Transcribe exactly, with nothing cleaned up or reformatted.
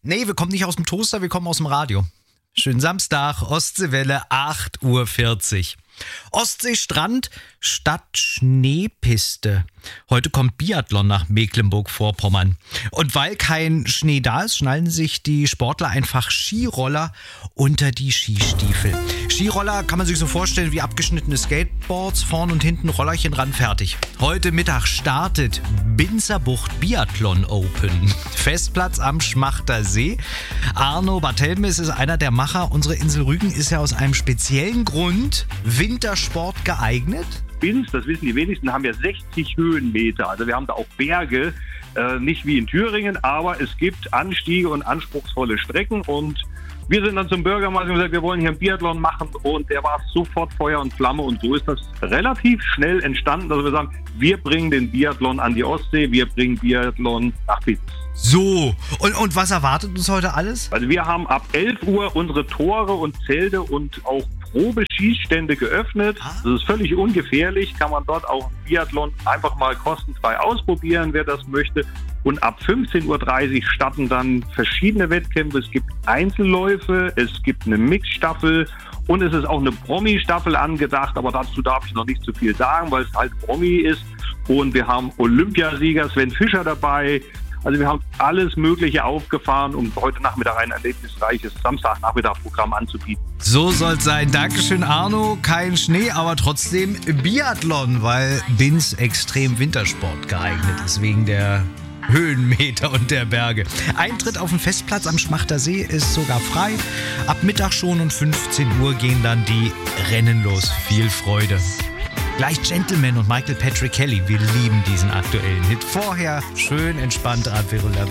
Nee, wir kommen nicht aus dem Toaster, wir kommen aus dem Radio. Schönen Samstag, Ostseewelle, acht Uhr vierzig. Ostseestrand statt Schneepiste. Heute kommt Biathlon nach Mecklenburg-Vorpommern. Und weil kein Schnee da ist, schnallen sich die Sportler einfach Skiroller unter die Skistiefel. Skiroller kann man sich so vorstellen wie abgeschnittene Skateboards, vorn und hinten Rollerchen ran, fertig. Heute Mittag startet Binzerbucht Biathlon Open. Festplatz am Schmachter See. Arno Barthelmes ist einer der Macher. Unsere Insel Rügen ist ja aus einem speziellen Grund Wintersport geeignet. Binz, das wissen die wenigsten, haben ja sechzig Höhenmeter. Also wir haben da auch Berge, äh, nicht wie in Thüringen, aber es gibt Anstiege und anspruchsvolle Strecken. Und wir sind dann zum Bürgermeister und gesagt, wir wollen hier einen Biathlon machen, und der war sofort Feuer und Flamme, und so ist das relativ schnell entstanden, dass wir sagen, wir bringen den Biathlon an die Ostsee, wir bringen Biathlon nach Binz. So, und, und was erwartet uns heute alles? Also wir haben ab elf Uhr unsere Tore und Zelte und auch Probe-Schießstände geöffnet. Das ist völlig ungefährlich, kann man dort auch Biathlon einfach mal kostenfrei ausprobieren, wer das möchte. Und ab fünfzehn Uhr dreißig starten dann verschiedene Wettkämpfe. Es gibt Einzelläufe, es gibt eine Mixstaffel und es ist auch eine Promi-Staffel angedacht, aber dazu darf ich noch nicht zu viel sagen, weil es halt Promi ist. Und wir haben Olympiasieger Sven Fischer dabei. Also wir haben alles Mögliche aufgefahren, um heute Nachmittag ein erlebnisreiches Samstagnachmittag-Programm anzubieten. So soll es sein. Dankeschön, Arno. Kein Schnee, aber trotzdem Biathlon, weil Binz extrem Wintersport geeignet ist, wegen der Höhenmeter und der Berge. Eintritt auf den Festplatz am Schmachter See ist sogar frei. Ab Mittag schon und fünfzehn Uhr gehen dann die Rennen los. Viel Freude. Gleich Gentleman und Michael Patrick Kelly. Wir lieben diesen aktuellen Hit. Vorher schön entspannt Adverolab.